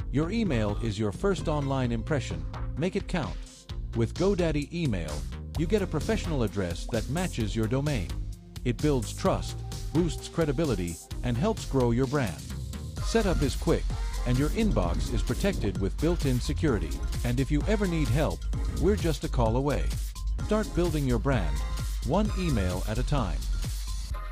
Your email is your first online impression. Make it count. With GoDaddy Email, you get a professional address that matches your domain. It builds trust, boosts credibility, and helps grow your brand. Setup is quick, and your inbox is protected with built-in security. And if you ever need help, we're just a call away. Start building your brand, one email at a time.